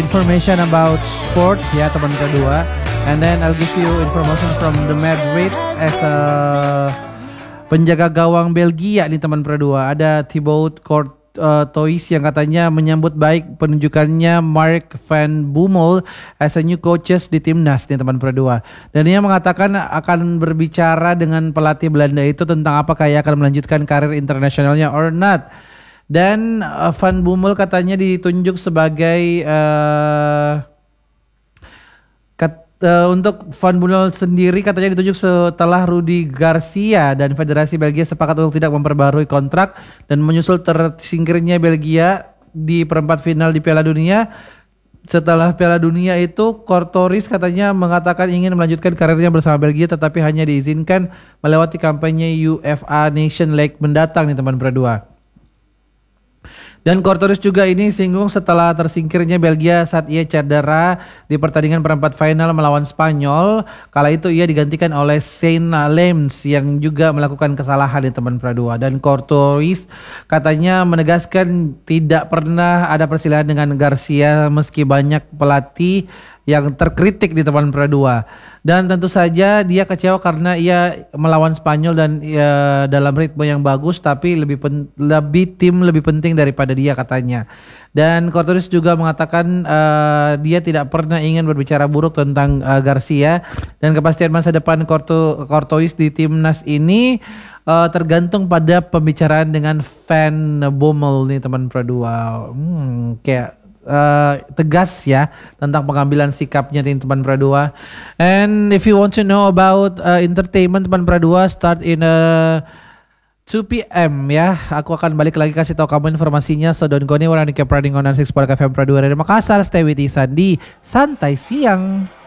information about sports ya teman kedua. And then I'll give you information from the Madrid as a penjaga gawang Belgia nih teman kedua. Ada Thibaut Courtois yang katanya menyambut baik penunjukannya Mark van Bommel as a new coaches di timnas nih teman kedua. Dan dia mengatakan akan berbicara dengan pelatih Belanda itu tentang apakah ia akan melanjutkan karir internasionalnya or not. Dan Van Bommel katanya ditunjuk sebagai untuk Van Bommel sendiri katanya ditunjuk setelah Rudi Garcia dan Federasi Belgia sepakat untuk tidak memperbarui kontrak dan menyusul tersingkirnya Belgia di perempat final di Piala Dunia. Setelah Piala Dunia itu Courtois katanya mengatakan ingin melanjutkan karirnya bersama Belgia tetapi hanya diizinkan melewati kampanye UEFA Nation League mendatang nih teman berdua. Dan Courtois juga ini singgung setelah tersingkirnya Belgia saat ia cedera di pertandingan perempat final melawan Spanyol. Kala itu ia digantikan oleh Sean Lems yang juga melakukan kesalahan di teman pradua. Dan Courtois katanya menegaskan tidak pernah ada perselisihan dengan Garcia meski banyak pelatih yang terkritik di teman pradua. Dan tentu saja dia kecewa karena ia melawan Spanyol dan dalam ritme yang bagus tapi tim lebih penting daripada dia katanya. Dan Courtois juga mengatakan dia tidak pernah ingin berbicara buruk tentang Garcia dan kepastian masa depan Courtois di timnas ini tergantung pada pembicaraan dengan Van Bommel nih teman pradua. Kayak tegas ya tentang pengambilan sikapnya teman pradua. And if you want to know about entertainment teman pradua, start in 2 p.m. ya. Aku akan balik lagi kasih tahu kamu informasinya. So don't go anywhere and keep riding on 6 Podcast FM Pradua dari Makassar. Stay with Isan di Santai Siang.